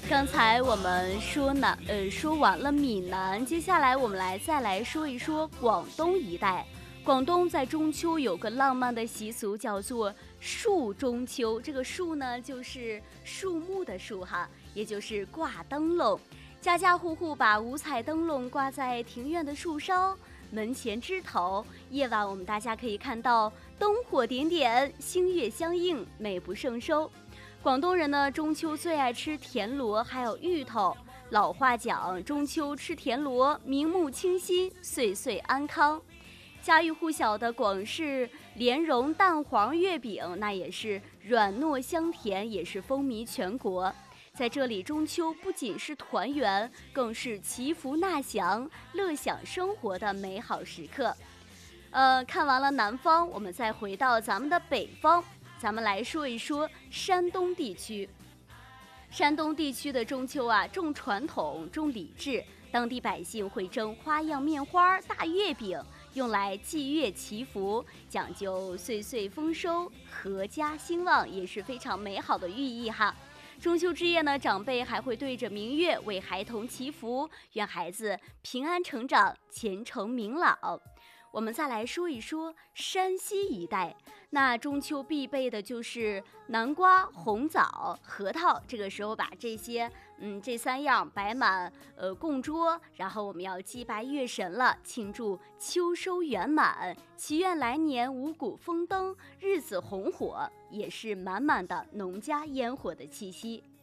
刚才我们说完了闽南，接下来我们再来说一说广东一带。广东在中秋有个浪漫的习俗，叫做树中秋。这个树呢，就是树木的树哈，也就是挂灯笼。家家户户把五彩灯笼挂在庭院的树梢、门前枝头。夜晚我们大家可以看到灯火点点，星月相映，美不胜收。广东人呢，中秋最爱吃田螺，还有芋头。老话讲，中秋吃田螺，明目清新，岁岁安康。家喻户晓的广式莲蓉蛋黄月饼，那也是软糯香甜，也是风靡全国。在这里，中秋不仅是团圆，更是祈福纳祥、乐享生活的美好时刻。看完了南方，我们再回到咱们的北方。咱们来说一说山东地区。山东地区的中秋啊，重传统，重礼制，当地百姓会蒸花样面花、大月饼，用来祭月祈福，讲究岁岁丰收、阖家兴旺，也是非常美好的寓意哈。中秋之夜呢，长辈还会对着明月为孩童祈福，愿孩子平安成长、前程明朗。我们再来说一说山西一带，那中秋必备的就是南瓜、红枣、核桃。这个时候把这三样摆满供桌，然后我们要祭拜月神了，庆祝秋收圆满，祈愿来年五谷丰登，日子红火，也是满满的农家烟火的气息。